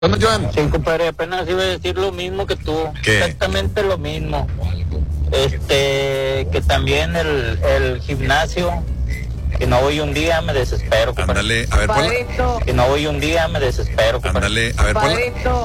¿Dónde, Joan? Sí, compadre, apenas iba a decir lo mismo que tú. ¿Qué? Exactamente lo mismo. Que también el gimnasio, que no voy un día, me desespero, compadre. Ándale, a ver, ponla. Que no voy un día, me desespero, compadre. Ándale, a ver, ponla.